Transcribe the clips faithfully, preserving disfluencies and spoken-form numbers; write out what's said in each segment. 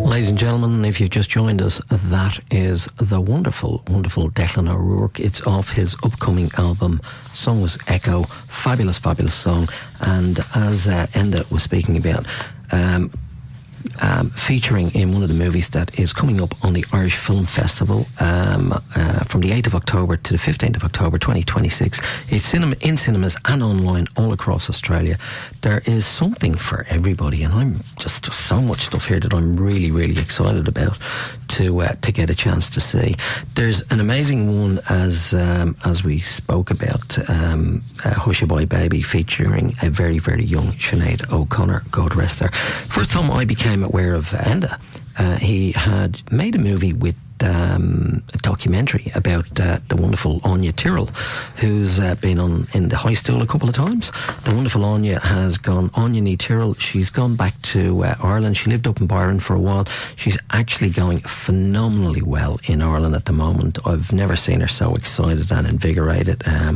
Ladies and gentlemen, if you've just joined us, that is the wonderful, wonderful Declan O'Rourke. It's off his upcoming album, song was Echo. Fabulous, fabulous song. And as uh, Enda was speaking about, um, um, featuring in one of the movies that is coming up on the Irish Film Festival um, uh, from the eighth of October to the fifteenth of October twenty twenty-six. It's cinema, in cinemas and online all across Australia. There is something for everybody, and I'm just, just so much stuff here that I'm really, really excited about to uh, to get a chance to see. There's an amazing one, as um, as we spoke about, um, uh, Hushabye Baby, featuring a very, very young Sinead O'Connor, God rest her. First time I became aware of Enda, uh, he had made a movie with Um, a documentary about uh, the wonderful Anya Tyrrell, who's uh, been on in the high stool a couple of times. The wonderful Anya has gone, Anya Nee Tyrrell, she's gone back to uh, Ireland. She lived up in Byron for a while. She's actually going phenomenally well in Ireland at the moment. I've never seen her so excited and invigorated. Um,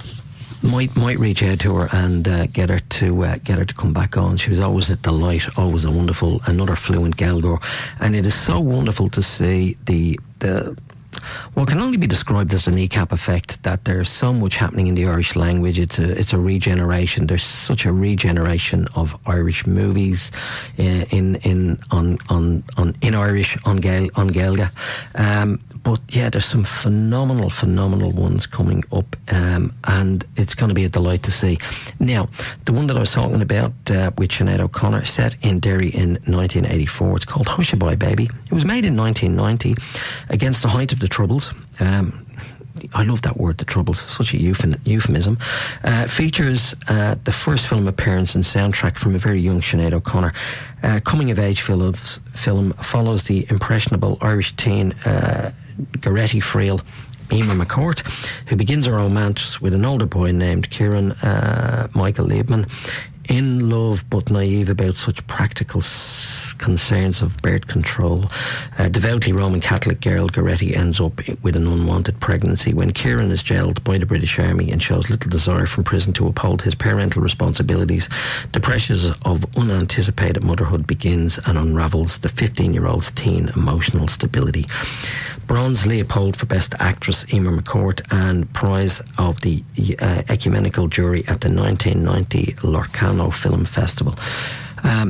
Might might reach out to her and uh, get her to uh, get her to come back on. She was always a delight, always a wonderful, another fluent Gaeilgeoir, and it is so wonderful to see the the what can only be described as the kneecap effect. That there's so much happening in the Irish language. It's a it's a regeneration. There's such a regeneration of Irish movies uh, in in on on on in Irish on Gael on Gaeilge. Um, But yeah, there's some phenomenal, phenomenal ones coming up, um, and it's going to be a delight to see. Now, the one that I was talking about uh, with Sinead O'Connor, set in Derry in nineteen eighty-four, it's called Hushabye Baby. It was made in nineteen ninety, against the height of the Troubles. Um, I love that word, the Troubles, such a euphemism. Uh, features uh, the first film appearance and soundtrack from a very young Sinead O'Connor. Uh, coming-of-age film, film follows the impressionable Irish teen uh, Goretti Friel, Emer McCourt, who begins a romance with an older boy named Kieran uh, Michael Liebman, in love but naive about such practical s- concerns of birth control. Uh, devoutly Roman Catholic girl Goretti ends up with an unwanted pregnancy. When Kieran is jailed by the British Army and shows little desire from prison to uphold his parental responsibilities, the pressures of unanticipated motherhood begins and unravels the fifteen-year-old's teen emotional stability. Bronze Leopold for Best Actress, Emer McCourt, and prize of the uh, ecumenical jury at the nineteen ninety Locarno Film Festival. Um,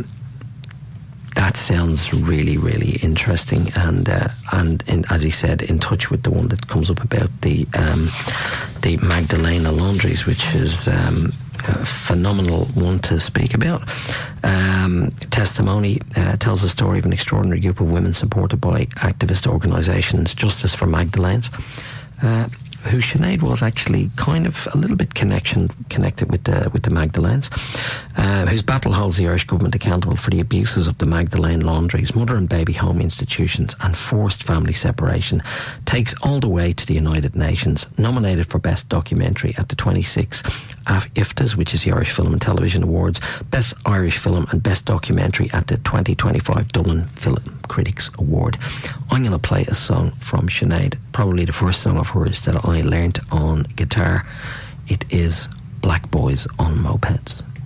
that sounds really, really interesting, and uh, and in, as he said, in touch with the one that comes up about the um, the Magdalena Laundries, which is um, a phenomenal one to speak about. Um, testimony uh, tells the story of an extraordinary group of women supported by activist organisations, Justice for Magdalenes, uh, who Sinead was actually kind of a little bit connection connected with the with the Magdalenes, uh, whose battle holds the Irish government accountable for the abuses of the Magdalene Laundries, mother and baby home institutions, and forced family separation, takes all the way to the United Nations. Nominated for Best Documentary at the twenty-sixth I F T A S, which is the Irish Film and Television Awards, Best Irish Film and Best Documentary at the twenty twenty-five Dublin Film Critics Award. I'm going to play a song from Sinead, probably the first song of hers that I learned on guitar. It is Black Boys on Mopeds.